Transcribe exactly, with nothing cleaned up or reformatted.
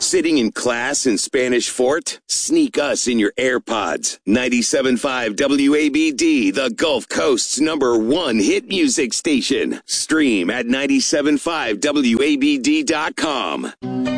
Sitting in class in Spanish Fort? Sneak us in your AirPods. ninety-seven point five W A B D, the Gulf Coast's number one hit music station. Stream at nine seven five W A B D dot com.